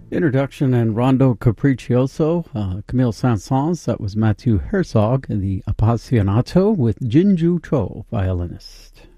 Introduction and Rondo Capriccioso, Camille Saint-Saëns, that was Matthew Herzog, the Appassionato with Jinju Cho, violinist.